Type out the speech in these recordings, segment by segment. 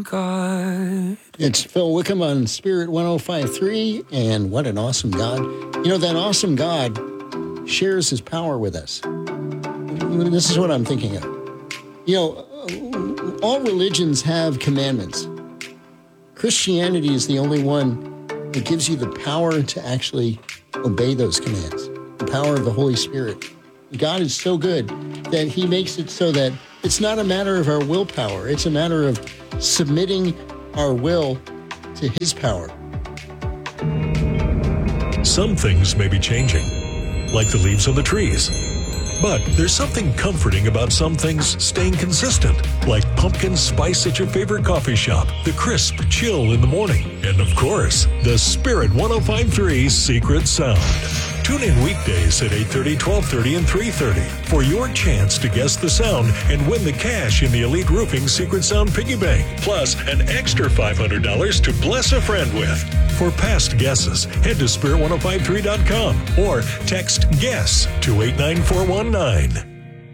God. It's Phil Wickham on Spirit 105.3, and what an awesome God. You know, that awesome God shares his power with us. This is what I'm thinking of. You know, all religions have commandments. Christianity is the only one that gives you the power to actually obey those commands, the power of the Holy Spirit. God is so good that he makes it so that it's not a matter of our willpower. It's a matter of submitting our will to his power. Some things may be changing, like the leaves on the trees. But there's something comforting about some things staying consistent, like pumpkin spice at your favorite coffee shop, the crisp chill in the morning, and of course, the Spirit 105.3 Secret Sound. Tune in weekdays at 8:30, 12:30, and 3:30 for your chance to guess the sound and win the cash in the Elite Roofing Secret Sound Piggy Bank, plus an extra $500 to bless a friend with. For past guesses, head to spirit1053.com or text GUESS to 89419.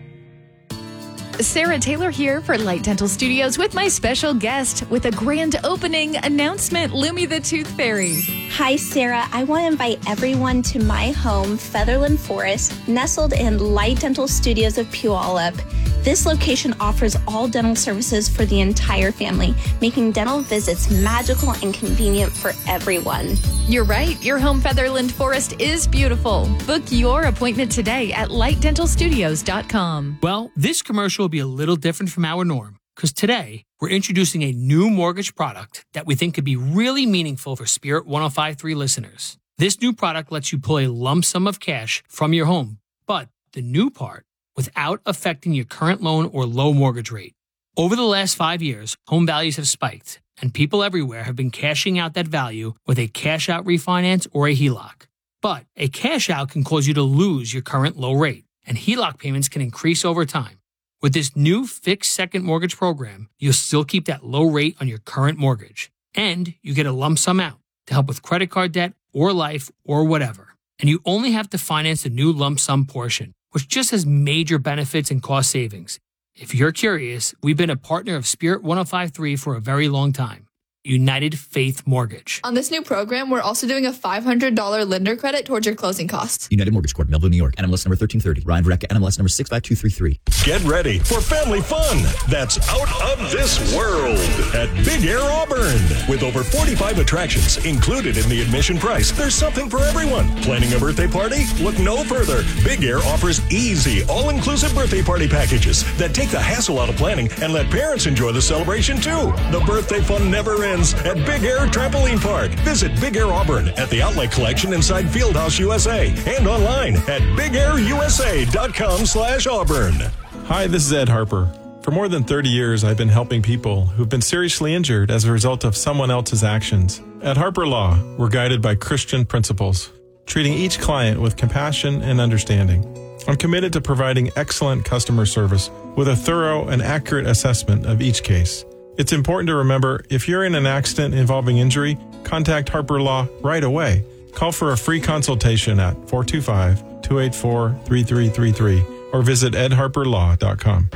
Sarah Taylor here for Light Dental Studios with my special guest with a grand opening announcement, Lumi the Tooth Fairy. Hi, Sarah. I want to invite everyone to my home, Featherland Forest, nestled in Light Dental Studios of Puyallup. This location offers all dental services for the entire family, making dental visits magical and convenient for everyone. You're right. Your home, Featherland Forest, is beautiful. Book your appointment today at lightdentalstudios.com. Well, this commercial will be a little different from our norm, because today we're introducing a new mortgage product that we think could be really meaningful for Spirit 105.3 listeners. This new product lets you pull a lump sum of cash from your home, but the new part, without affecting your current loan or low mortgage rate. Over the last 5 years, home values have spiked, and people everywhere have been cashing out that value with a cash-out refinance or a HELOC. But a cash-out can cause you to lose your current low rate, and HELOC payments can increase over time. With this new fixed second mortgage program, you'll still keep that low rate on your current mortgage, and you get a lump sum out to help with credit card debt or life or whatever. And you only have to finance the new lump sum portion, which just has major benefits and cost savings. If you're curious, we've been a partner of Spirit 105.3 for a very long time. United Faith Mortgage. On this new program, we're also doing a $500 lender credit towards your closing costs. United Mortgage Corp, Melville, New York. NMLS number 1330. Ryan Vareka, NMLS number 65233. Get ready for family fun that's out of this world at Big Air Auburn. With over 45 attractions included in the admission price, there's something for everyone. Planning a birthday party? Look no further. Big Air offers easy, all-inclusive birthday party packages that take the hassle out of planning and let parents enjoy the celebration too. The birthday fun never ends at Big Air Trampoline Park. Visit Big Air Auburn at the Outlet Collection inside Fieldhouse USA and online at bigair.usa.com/Auburn. Hi, this is Ed Harper. For more than 30 years, I've been helping people who've been seriously injured as a result of someone else's actions. At Harper Law, we're guided by Christian principles, treating each client with compassion and understanding. I'm committed to providing excellent customer service with a thorough and accurate assessment of each case. It's important to remember, if you're in an accident involving injury, contact Harper Law right away. Call for a free consultation at 425-284-3333 or visit edharperlaw.com.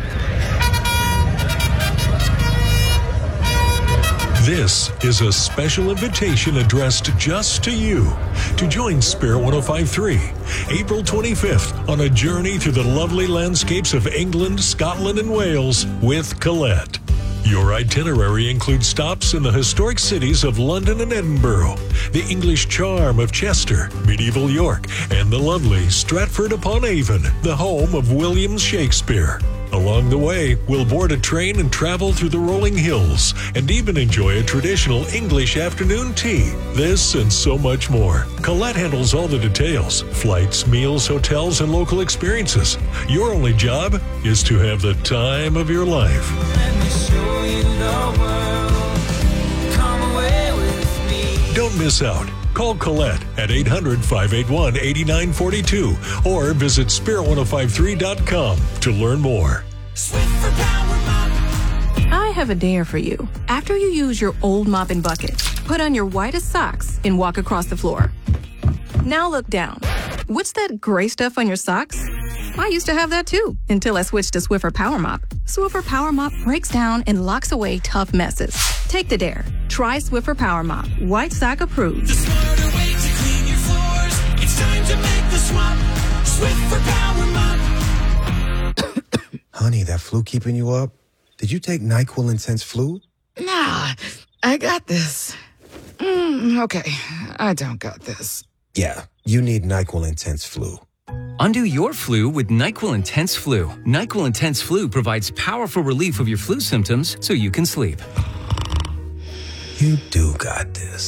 This is a special invitation addressed just to you to join Spirit 105.3, April 25th, on a journey through the lovely landscapes of England, Scotland, and Wales with Colette. Your itinerary includes stops in the historic cities of London and Edinburgh, the English charm of Chester, medieval York, and the lovely Stratford-upon-Avon, the home of William Shakespeare. Along the way, we'll board a train and travel through the rolling hills and even enjoy a traditional English afternoon tea. This and so much more. Colette handles all the details: flights, meals, hotels, and local experiences. Your only job is to have the time of your life. Let me show you the world. Come away with me. Don't miss out. Call Colette at 800-581-8942 or visit spirit1053.com to learn more. I have a dare for you. After you use your old mop and bucket, put on your whitest socks and walk across the floor. Now look down. What's that gray stuff on your socks? I used to have that too, until I switched to Swiffer Power Mop. Swiffer Power Mop breaks down and locks away tough messes. Take the dare. Try Swiffer Power Mop. White Sock approved. The smarter way to clean your floors. It's time to make the swap. Swiffer Power Mop. Honey, that flu keeping you up? Did you take NyQuil Intense Flu? Nah, I got this. Okay, I don't got this. Yeah, you need NyQuil Intense Flu. Undo your flu with NyQuil Intense Flu. NyQuil Intense Flu provides powerful relief of your flu symptoms so you can sleep. You do got this.